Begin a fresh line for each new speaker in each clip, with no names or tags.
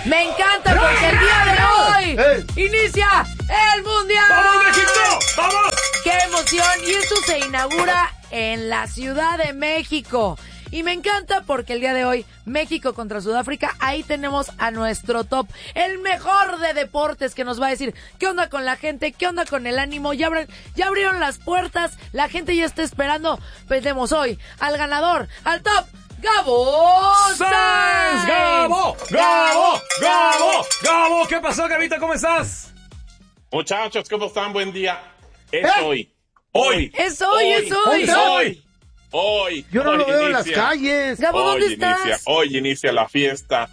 Me encanta porque el día de hoy inicia el Mundial.
¡Vamos, México! ¡Vamos!
¡Qué emoción! Y esto se inaugura en la Ciudad de México. Y me encanta porque el día de hoy, México contra Sudáfrica, ahí tenemos a nuestro top, el mejor de deportes, que nos va a decir qué onda con la gente, qué onda con el ánimo. Ya abrieron las puertas, la gente ya está esperando. Tenemos hoy al ganador, al top, Gabo Sáenz.
¡Gabo! ¡Gabo! ¡Gabo! ¡Gabo! ¿Qué pasó, Gabita? ¿Cómo estás?
Muchachos, ¿cómo están? Buen día. Es hoy. Hoy.
Es hoy, es hoy.
Es hoy. Hoy.
Yo no
hoy
lo veo en
inicia,
las calles.
Gabo, ¿dónde estás?
Hoy inicia la fiesta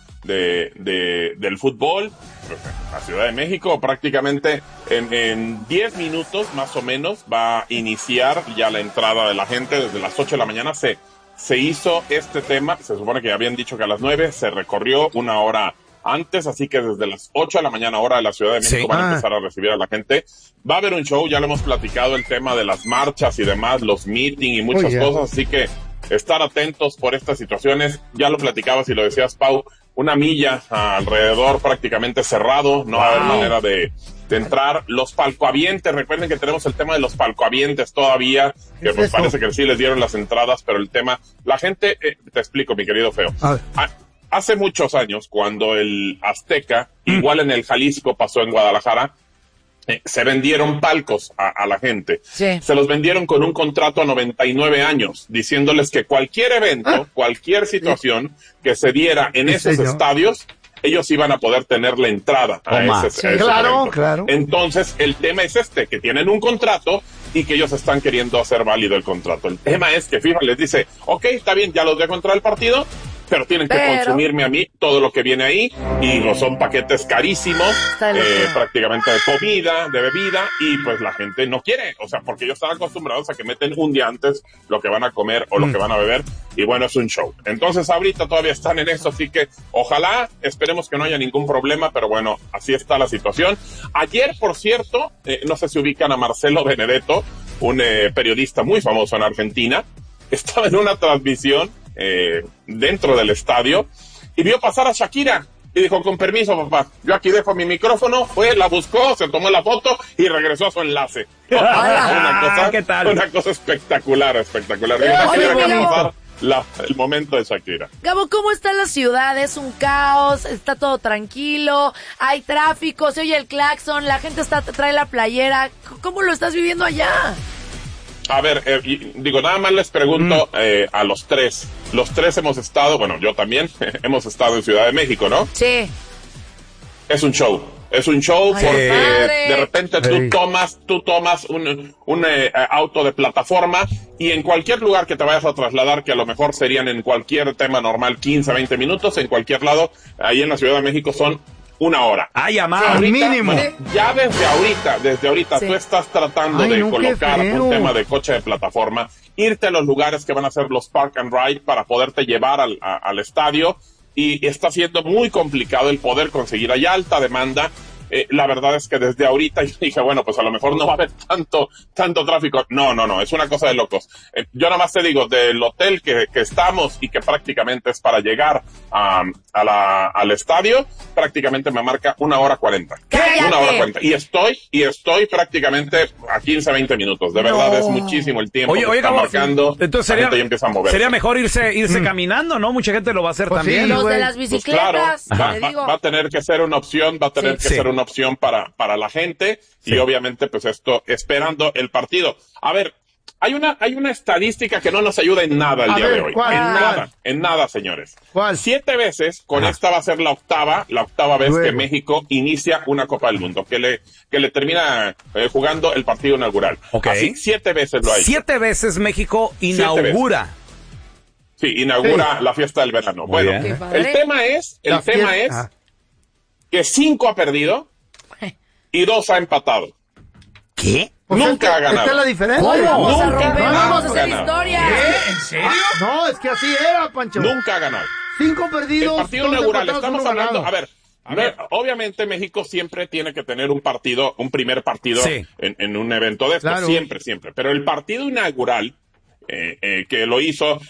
del fútbol. La Ciudad de México prácticamente en 10 minutos más o menos va a iniciar ya la entrada de la gente. Desde las 8 de la mañana se hizo este tema. Se supone que habían dicho que a las 9 se recorrió una hora antes, así que desde las 8 de la mañana hora de la Ciudad de México van a empezar a recibir a la gente. Va a haber un show, ya lo hemos platicado, el tema de las marchas y demás, los meetings y muchas cosas, así que estar atentos por estas situaciones. Ya lo platicabas y lo decías, Pau, una milla alrededor prácticamente cerrado, no va a haber manera de entrar. Los palcoavientes, recuerden que tenemos el tema de los palcoavientes todavía, que pues parece que sí les dieron las entradas, pero el tema, la gente, te explico, mi querido Feo. Hace muchos años, cuando el Azteca, igual en el Jalisco pasó en Guadalajara, se vendieron palcos a la gente.
Sí.
Se los vendieron con un contrato a 99 años, diciéndoles que cualquier evento, cualquier situación que se diera en esos estadios, ellos iban a poder tener la entrada a ese evento.
Claro.
Entonces, el tema es que tienen un contrato y que ellos están queriendo hacer válido el contrato. El tema es que FIFA les dice, ok, está bien, ya los dejo entrar al partido, pero tienen que consumirme a mí todo lo que viene ahí, y son paquetes carísimos, prácticamente de comida, de bebida, y pues la gente no quiere, o sea, porque ellos están acostumbrados a que meten un día antes lo que van a comer o lo que van a beber, y bueno, es un show. Entonces ahorita todavía están en eso, así que ojalá, esperemos que no haya ningún problema, pero bueno, así está la situación. Ayer, por cierto, no sé si ubican a Marcelo Benedetto, un periodista muy famoso en Argentina, estaba en una transmisión dentro del estadio y vio pasar a Shakira y dijo, con permiso, papá, yo aquí dejo mi micrófono. Fue, la buscó, se tomó la foto y regresó a su enlace.
¿Qué tal?
Una cosa espectacular. El momento de Shakira.
Gabo, ¿cómo está la ciudad? ¿Es un caos? ¿Está todo tranquilo? ¿Hay tráfico? ¿Se oye el claxon? ¿La gente trae la playera? ¿Cómo lo estás viviendo allá?
A ver, nada más les pregunto a los tres. Los tres hemos estado, bueno, yo también, hemos estado en Ciudad de México, ¿no?
Sí.
Es un show. Es un show.
Ay,
porque
padre.
de repente tú tomas un auto de plataforma y en cualquier lugar que te vayas a trasladar, que a lo mejor serían en cualquier tema normal 15, 20 minutos, en cualquier lado, ahí en la Ciudad de México son 1 hora.
¡Ay, amá!
Al mínimo.
Ya desde ahorita, tú estás tratando de colocar un tema de coche de plataforma, irte a los lugares que van a ser los Park and Ride para poderte llevar al estadio, y está siendo muy complicado el poder conseguir. Hay alta demanda. La verdad es que desde ahorita yo dije, bueno, pues a lo mejor no va a haber tanto tráfico. No, es una cosa de locos. Yo nada más te digo, del hotel que estamos y que prácticamente es para llegar al estadio, prácticamente me marca 1:40.
¡Cállate!
1:40. Y estoy prácticamente a 15, 20 minutos. De verdad, es muchísimo el tiempo.
Oye,
está marcando.
Entonces
la gente ya empieza a moverse.
sería mejor irse caminando, ¿no? Mucha gente lo va a hacer
Pues
también.
sí,
Los
güey.
de las
Pues
bicicletas,
claro,
te digo.
va a tener que ser una opción, ser una opción para la gente, y obviamente pues esto esperando el partido. A ver, hay una estadística que no nos ayuda en nada el día de hoy.
¿Cuál?
En nada, señores.
¿Cuál?
7 veces, con esta va a ser la octava vez que México inicia una Copa del Mundo, que le termina jugando el partido inaugural.
Okay.
Así 7 veces lo ha hecho.
7 veces México inaugura.
Sí, inaugura la fiesta del verano.
Muy
Bueno,
bien.
el tema es que 5 ha perdido y 2 ha empatado.
¿Qué?
Nunca ha ganado.
Esta es la diferencia.
Vamos a
Nunca
romper,
ha
vamos a hacer
ganado.
historia.
¿En serio?
No, es que así era, Pancho.
Nunca ha ganado.
5 perdidos.
El partido
2
inaugural,
empatados,
estamos
1
hablando,
ganado.
a ver, obviamente México siempre tiene que tener un primer partido
Sí.
en un evento de estos,
Claro.
siempre, pero el partido inaugural que lo hizo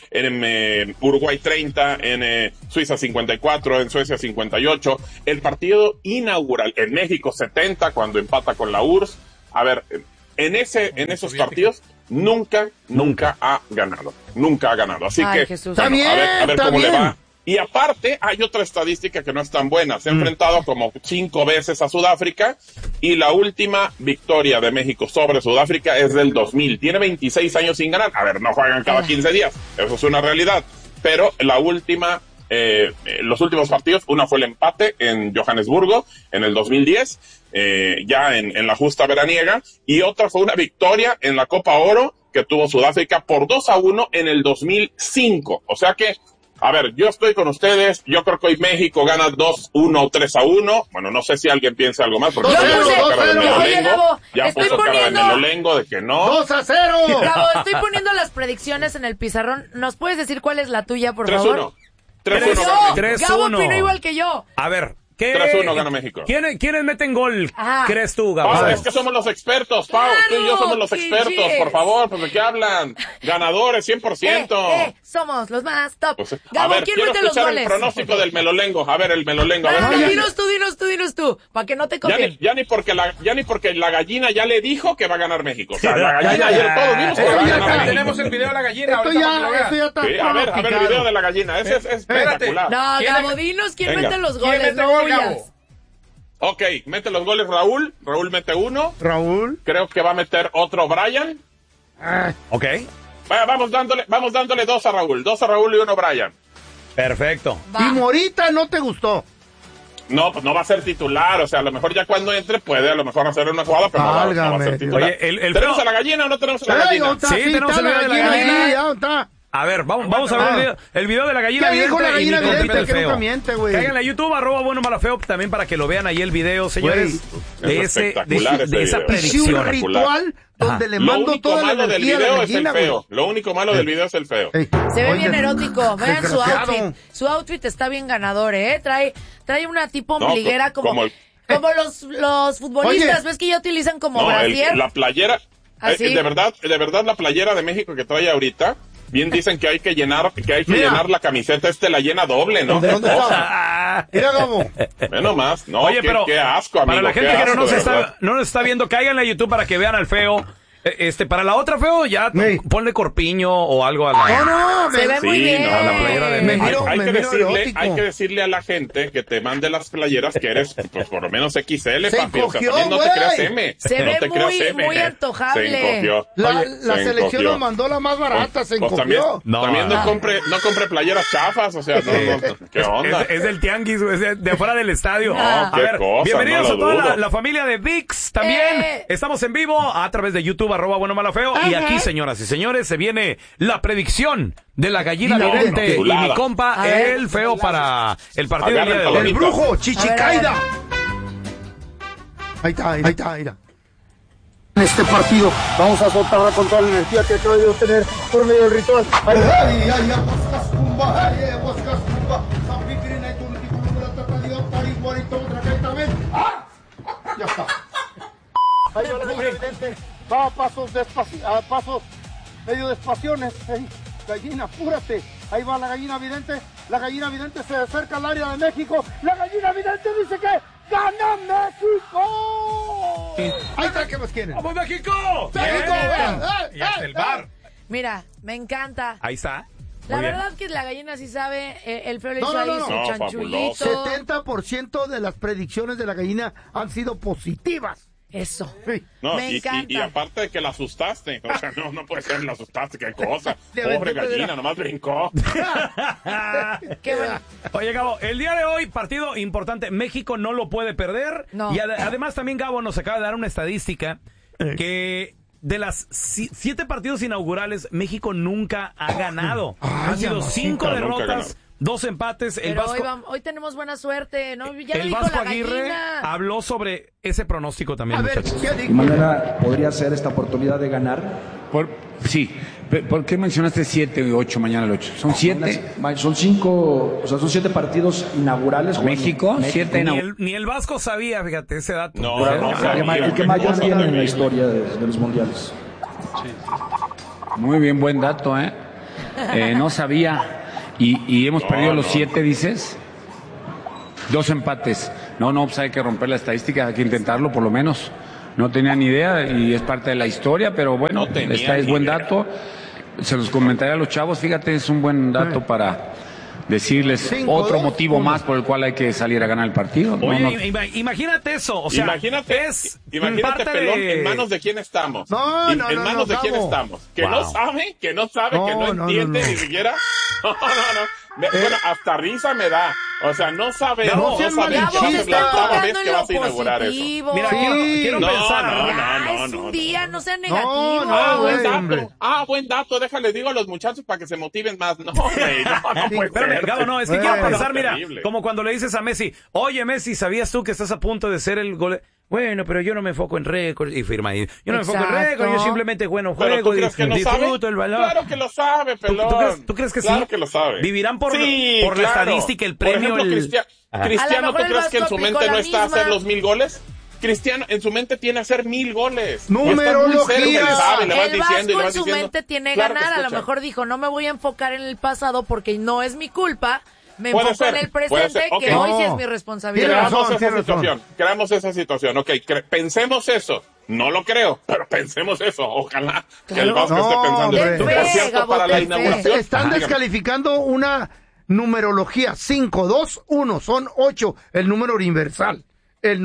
en Uruguay 30, en Suiza 54, en Suecia 58, el partido inaugural en México 70, cuando empata con la URSS. A ver, en esos partidos nunca ha ganado. Nunca ha ganado. Así
Ay,
que,
Jesús.
bueno,
Está bien,
a ver
está
cómo le
bien.
va. Y aparte, hay otra estadística que no es tan buena. Se ha enfrentado como 5 veces a Sudáfrica y la última victoria de México sobre Sudáfrica es del 2000. Tiene 26 años sin ganar. A ver, no juegan cada 15 días. Eso es una realidad. Pero la última, los últimos partidos, una fue el empate en Johannesburgo en el 2010, ya en la justa veraniega, y otra fue una victoria en la Copa Oro que tuvo Sudáfrica por 2-1 en el 2005. O sea que, a ver, yo estoy con ustedes. Yo creo que hoy México gana 2-1 o 3-1. Bueno, no sé si alguien piensa algo más, porque
Yo
ya
puse-
puso cara de
yo puse-
oye,
melolengo.
Gabo,
Ya
estoy
puso cara de
poniendo-
melolengo de que no.
2-0.
Gabo, estoy poniendo las predicciones en el pizarrón. ¿Nos puedes decir cuál es la tuya, por
3-1.
favor?
3-1
Yo,
gana México.
3-1.
Gabo opinó igual que yo.
A ver, ¿qué?
3-1 gana México.
¿Quiénes meten gol?
Ajá.
¿Crees tú, Gabo?
Pau,
A ver.
es que somos los expertos, Pau. Tú y yo
Claro,
somos los expertos,
yes.
por favor. ¿Pues de qué hablan? Ganadores, 100%.
Somos los más top.
Pues, a
Gabo,
ver,
¿quién
quiero
mete los
escuchar
goles?
el pronóstico del melolengo. A ver, el melolengo. A ver,
No,
¿qué
dinos tú, para que no te
Ya
copien.
ni porque la gallina ya le dijo que va a ganar México. O sea, la gallina ayer todos vimos que
Eso
va a
ya
ganar
está.
México.
Tenemos el video de la gallina.
Esto
ahorita para que lo
ya,
veas.
eso ya está
Sí, a ver el
pronosticado.
video de la gallina. Ese es espectacular.
No,
¿Quién
Gabo,
mete-
dinos quién
Venga.
mete los
¿Quién
goles,
mete
no
gol,
huyas.
Gabo?
Ok, mete los goles Raúl. Raúl mete uno.
Raúl.
Creo que va a meter otro Brian.
Ok,
Vaya, vamos dándole 2 a Raúl. 2 a Raúl y 1 a Brian.
perfecto.
Va.
Y Morita no te gustó.
No, pues no va a ser titular. O sea, a lo mejor ya cuando entre puede a lo mejor hacer una jugada, pero no va a
Válgame
ser titular.
Oye, el
¿Tenemos
feo-
a la gallina o no tenemos a la
Ay,
gallina?
¿dónde está?
Sí,
Sí,
tenemos
está
el video de la
gallina
gallina.
ahí, ya, ¿dónde está?
A ver, vamos a ver el video de la gallina
¿Qué dijo
vidente
la
y mi
gallina
compadre
vidente
el
que
feo.
nunca miente, güey?
Caigan a YouTube, @bueno mala feo, también para que lo vean ahí el video, señores,
Güey,
de
es espectacular ese
esa
video.
Hice un
predicción.
ritual donde le
Lo
mando
único
toda la
malo del
energía a la
video es el
gallina, güey.
feo. Lo único malo del video es el feo.
Ey,
Se ve
oye,
bien erótico. Vean su
desgraciado.
outfit. Su outfit está bien ganador, ¿eh? Trae una tipo
No,
ombliguera como los futbolistas.
Oye.
¿Ves que ya utilizan como
No,
brasier?
la playera,
¿Así?
de verdad la playera de México que trae ahorita, bien dicen que hay que llenar
Mira.
la camiseta, la llena doble, ¿no?
¿De dónde
Qué cosa.
está? Mira, Gabo.
Menos más, no,
Oye, pero
qué asco, amigo.
para la gente
qué
que
asco,
no nos
de verdad.
está viendo, caigan a YouTube para que vean al feo. Para la otra, feo, ya
Sí.
ponle corpiño o algo a la...
No,
Se ve muy
Sí,
bien.
no,
la playera de
Me
México.
miro-
Hay que
erótico.
decirle a la gente que te mande las playeras que eres, pues por lo menos XL,
Se
papi. O sea,
encogió,
también no te
güey.
creas M.
Se
no
ve
te creas
muy-
M,
muy antojable.
Se encogió.
La
Se
selección
encogió.
nos mandó la más barata, se
Pues
encogió.
también no compre playeras chafas, o sea, no, ¿qué onda?
Es del tianguis, güey, es de afuera del estadio.
No,
A
qué
ver,
cosa,
bienvenidos
no
a
lo
toda
dudo.
la familia de VIX también. Estamos en vivo a través de YouTube, @bueno mala feo. Y aquí, señoras y señores, se viene la predicción de la gallina
Y la
vidente y
chulada.
mi compa,
A ver.
el feo, para el partido del día de
Agarren
hoy.
El brujo, Chichicaida.
A ver.
Ahí está. En este partido vamos a soltarla con toda la energía que acabo de obtener por medio del ritual. Ya está. Ahí va la gallina vidente. Va a pasos medio despaciones. Ey, gallina, apúrate. Ahí va la gallina vidente. La gallina vidente se acerca al área de México. La gallina vidente dice que ¡gana México! Ahí está, ¿qué más quieren?
¡Vamos, México!
¡México!
Y hasta el bar.
Mira, me encanta.
Ahí está.
La
Muy bien.
verdad que la gallina sí sabe. El feo le
No,
hizo
no,
ahí
no,
su
no.
chanchullito.
70% de las predicciones de la gallina han sido positivas.
Eso.
Sí.
No,
Me encanta.
y aparte de que la asustaste, o sea, no puede ser, la asustaste, qué cosa.
Le
Pobre
aventó
gallina,
piedra.
nomás brincó.
Qué bueno.
Oye, Gabo, el día de hoy, partido importante. México no lo puede perder.
No.
Y además también Gabo nos acaba de dar una estadística que de las 7 partidos inaugurales, México nunca ha ganado.
Ay,
Han sido
mamacita.
5
Nunca
derrotas, 2 empates. El
Pero
Vasco,
hoy tenemos buena suerte, ¿no? Ya lo
el
dijo
Vasco
la
Aguirre
gallina.
habló sobre ese pronóstico también,
A ver,
muchachos.
¿qué
Y
dijo?
mañana podría ser esta oportunidad de ganar.
Sí. ¿Por qué mencionaste 7 y 8 mañana el 8? ¿Son 7?
Son 5, o sea, son 7 partidos inaugurales.
México, 7
Ni el Vasco sabía, fíjate, ese dato.
No, no sabía.
El que mayor tiene en la historia de los mundiales.
Muy bien, buen dato, ¿eh? No sabía. ¿Y hemos perdido los 7, dices? 2 empates. No, pues hay que romper la estadística, hay que intentarlo por lo menos. No tenía ni idea y es parte de la historia, pero bueno, es buen dato. Se los comentaré a los chavos, fíjate, es un buen dato para decirles otro motivo más por el cual hay que salir a ganar el partido.
Oye, imagínate eso, o sea,
imagínate, Pelón, ¿en manos de quién estamos? ¿En manos de quién estamos? ¿Que no sabe? ¿Que no entiende ni siquiera? No. Bueno, hasta risa me da. O sea, no sabemos que va a ser la octava vez que vas a inaugurar eso.
Mira, quiero pensar.
Es un día, no sea negativo.
Buen dato. Déjale, digo a los muchachos para que se motiven más. No, güey, no puede ser.
Gabo, no, es que quiero pensar, mira, como cuando le dices a Messi, oye, Messi, ¿sabías tú que estás a punto de ser el gol? Bueno, pero yo no me enfoco en récords y firma ahí. Yo no me enfoco en récords, yo simplemente juego, disfruto el balón.
Claro que lo sabe, Pelón.
¿Tú crees que
claro
sí?
Que lo sabe.
¿Vivirán por la estadística, el premio?
Por ejemplo, Cristiano, ¿tú crees que en su mente no está hacer los 1000 goles? Cristiano en su mente tiene hacer 1000 goles.
Numerología. El Vasco en su mente tiene ganar. A lo mejor dijo, no me voy a enfocar en el pasado porque no es mi culpa. Me enfoco en el presente, que hoy sí es mi responsabilidad.
Creamos esa situación. Ok, pensemos eso. No lo creo, pero pensemos eso. Ojalá que el Vasco esté pensando. Por cierto, para la inauguración.
Están descalificando una numerología. 5, 2, 1. Son 8. El número universal. El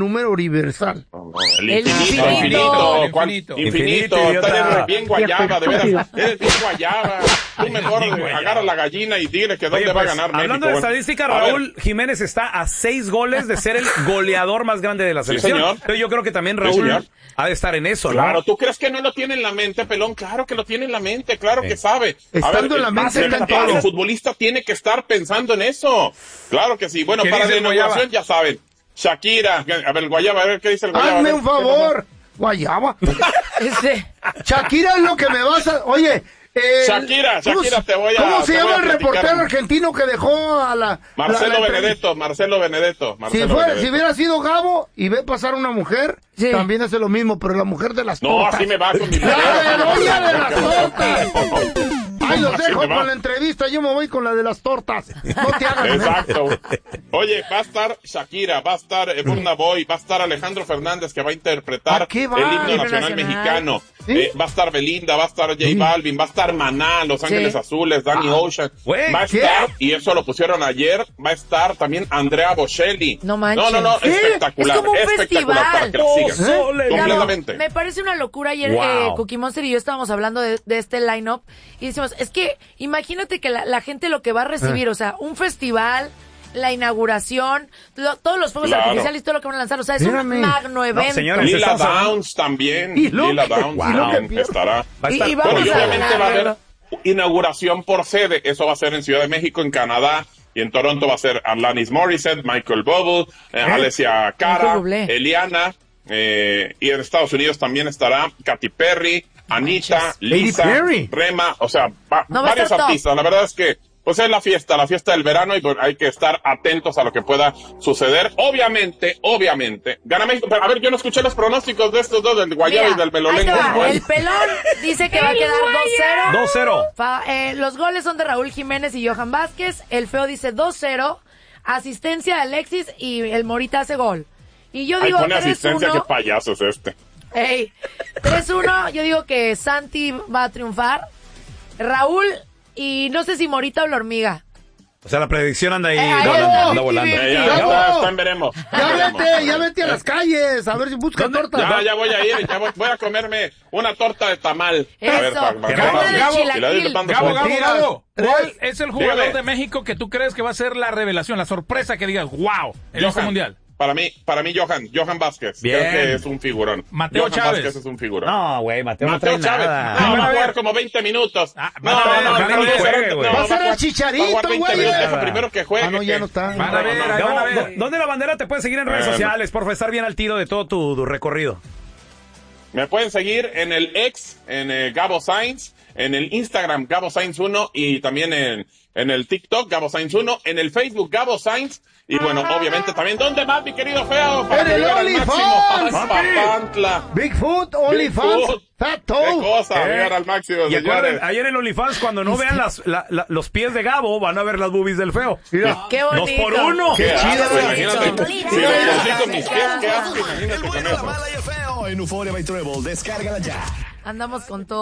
infinito. Eres bien guayaba, de veras. Eres bien guayaba. Tú mejor agarra la gallina y dile que dónde va a ganar México.
Hablando de estadística, Raúl Jiménez está a 6 goles de ser el goleador más grande de la selección.
Sí, señor.
Pero yo creo que también Raúl ha de estar en eso, ¿no?
Claro, ¿tú crees que no lo tiene en la mente, Pelón? Claro que lo tiene en la mente, claro que sabe.
Estando en la mente está en todo.
El futbolista tiene que estar pensando en eso. Claro que sí. Bueno, para la inauguración ya saben. Shakira, a ver, Guayaba, a ver qué dice el Guayaba.
Hazme un favor, Guayaba. Shakira es lo que me vas a... Oye,
Shakira, te voy a...
¿Cómo se llama el reportero argentino que dejó a la...
Marcelo Benedetto.
Si hubiera sido Gabo y ve pasar una mujer, también hace lo mismo, pero la mujer de las tortas.
No, así me va con mi...
¡La doña de las tortas! Ahí los dejo con la entrevista, yo me voy con la de las tortas. No te hagas.
Exacto. Oye, va a estar Shakira, va a estar Burna Boy, va a estar Alejandro Fernández que va a interpretar el himno nacional mexicano. ¿Sí? Va a estar Belinda, va a estar J Balvin, va a estar Maná, Los Ángeles Azules, Danny Ocean. Va a estar, y eso lo pusieron ayer, va a estar también Andrea Bocelli.
No manches.
No, espectacular.
Es como un festival.
Para que la sigan. Completamente.
Me parece una locura. Ayer Cookie Monster y yo estábamos hablando de este line-up y decimos, es que imagínate que la gente lo que va a recibir, o sea, un festival, la inauguración, todos los fuegos artificiales, todo lo que van a lanzar, o sea, es un magno evento.
Lila Downs también. Lila Downs también estará.
Y obviamente
va a haber inauguración por sede. Eso va a ser en Ciudad de México, en Canadá. Y en Toronto va a ser Alanis Morissette, Michael Bublé, Alessia Cara, Eliana. Y en Estados Unidos también estará Katy Perry, Anita, Lisa, Rema. O sea, varios artistas. La verdad es que pues es la fiesta del verano y pues hay que estar atentos a lo que pueda suceder. Obviamente, gana México. Pero, a ver, yo no escuché los pronósticos de estos dos, del Guayaba y del Melolengo.
El Pelón dice que va a quedar
2-0.
2-0. Los goles son de Raúl Jiménez y Johan Vázquez. El Feo dice 2-0. Asistencia de Alexis y el Morita hace gol. Y yo digo 3-1.
Pone asistencia, qué payaso es este.
3-1, yo digo que Santi va a triunfar. Raúl... Y no sé si Morita o la hormiga.
O sea, la predicción anda ahí anda volando.
Ya veremos.
Ya vete a las calles, a ver si busca torta.
Ya voy a ir, voy a comerme una torta de tamal.
Eso.
Gabo, ¿cuál es el jugador de México que tú crees que va a ser la revelación, la sorpresa que digas, wow, en este mundial?
Para mí, Johan Vázquez.
Bien.
Creo que es un figurón.
Mateo Chávez.
Vázquez es un figurón.
No, güey, Mateo Chávez.
Nada. No, va a jugar como 20 minutos.
Va a ser el Chicharito, güey.
Deja primero que juegue.
No, ya no está.
Van a ver.
¿Dónde la bandera te puede seguir en redes sociales? Por estar bien al tiro de todo tu recorrido.
Me pueden seguir en el X, en Gabo Sainz. en el Instagram Gabo Sainz 1 y también en el TikTok Gabo Sainz 1, en el Facebook Gabo Sainz y bueno, obviamente también, ¿dónde más, mi querido Feo?
En el OnlyFans.
Papantla.
Bigfoot, OnlyFans, Fat Toe.
Qué cosa, llegar al máximo,
y acuérdense, ayer en el OnlyFans, cuando no vean los pies de Gabo, van a ver las boobies del Feo.
Mira. Qué bonito.
2 por 1.
Qué chido.
Imagínate.
Si lo con mis pies, qué asco, imagínate con eso.
En Euphoria by Treble, descárgala ya.
Andamos con todo.